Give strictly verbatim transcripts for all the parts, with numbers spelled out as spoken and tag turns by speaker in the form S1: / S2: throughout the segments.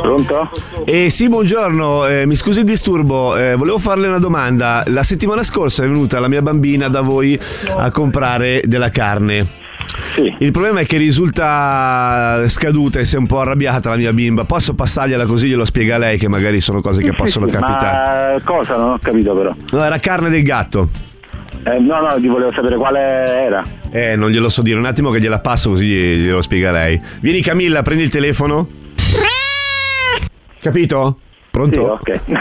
S1: Pronto?
S2: Eh sì, buongiorno, eh, mi scusi il disturbo, eh, volevo farle una domanda. La settimana scorsa è venuta la mia bambina da voi a comprare della carne.
S1: Sì.
S2: Il problema è che risulta scaduta e si è un po' arrabbiata la mia bimba. Posso passargliela così, glielo spiega lei, che magari sono cose che possono
S1: sì, sì,
S2: capitare.
S1: Ma cosa? Non ho capito però.
S2: No, era carne del gatto.
S1: Eh, no, no, ti volevo sapere quale era.
S2: Eh, non glielo so dire, un attimo che gliela passo così glielo spiega lei. Vieni Camilla, prendi il telefono. Capito? Pronto?
S1: Sì, ok.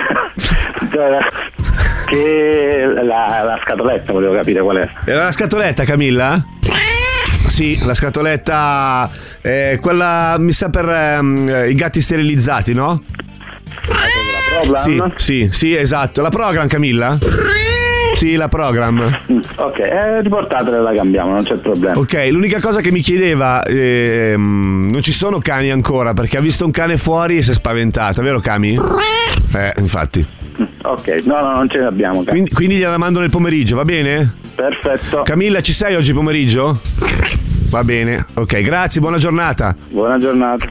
S1: Che la, la scatoletta volevo capire qual è.
S2: Era la scatoletta, Camilla? Sì, la scatoletta, eh, quella mi sa per eh, i gatti sterilizzati, no?
S1: La Program?
S2: Sì, sì, sì, esatto. La Program, Camilla? Sì, la Program.
S1: Ok, eh, riportatela e la cambiamo, non c'è problema.
S2: Ok, l'unica cosa che mi chiedeva, ehm, non ci sono cani ancora, perché ha visto un cane fuori e si è spaventata, vero Cami? Eh, infatti.
S1: Ok, no, no, non ce ne abbiamo.
S2: Quindi, quindi gliela mando nel pomeriggio, va bene?
S1: Perfetto.
S2: Camilla, ci sei oggi pomeriggio? Va bene, ok, grazie, buona giornata.
S1: Buona giornata.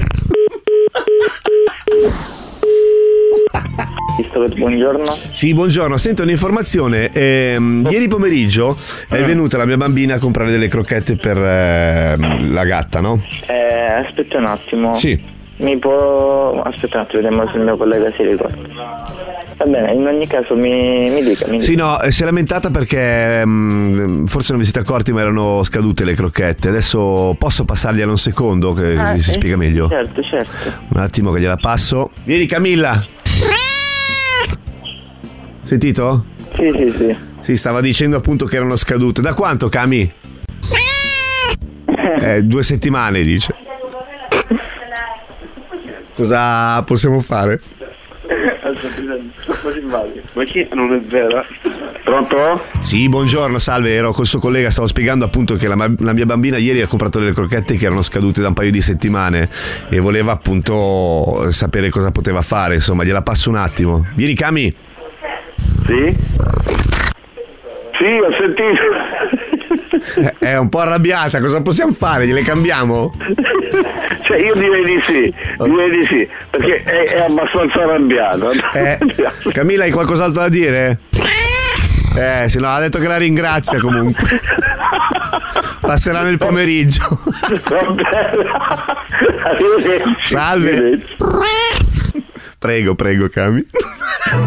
S1: Buongiorno.
S2: Sì, buongiorno. Sento un'informazione. Ehm, ieri pomeriggio è venuta la mia bambina a comprare delle crocchette per ehm, la gatta, no?
S3: Eh, aspetta un attimo.
S2: Sì.
S3: Mi può... Aspetta un attimo, vediamo se il mio collega si ricorda. Va bene, in ogni caso mi, mi dica, mi dica.
S2: Sì, no, eh, si è lamentata perché mh, forse non vi siete accorti ma erano scadute le crocchette. Adesso posso passargliela un secondo che
S3: Ah,
S2: così si
S3: eh,
S2: spiega meglio.
S3: Certo, certo.
S2: Un attimo che gliela passo. Vieni Camilla. Sentito?
S3: Sì, sì, sì.
S2: Sì, stava dicendo appunto che erano scadute. Da quanto, Cami? Eh, due settimane, dice. Cosa possiamo fare?
S1: Non è vero. Pronto?
S2: Sì, buongiorno, salve, ero col suo collega, stavo spiegando appunto che la, la mia bambina ieri ha comprato delle crocchette che erano scadute da un paio di settimane e voleva appunto sapere cosa poteva fare, insomma, gliela passo un attimo. Vieni Cami.
S1: Sì? Sì, ho sentito.
S2: È un po' arrabbiata, cosa possiamo fare? Gliele cambiamo?
S1: Cioè io direi di sì, direi di sì, perché è, è abbastanza arrabbiato.
S2: Eh, Camilla, hai qualcos'altro da dire? Eh, se no, ha detto che la ringrazia comunque. Passerà nel pomeriggio. Salve. Prego, prego, Cami.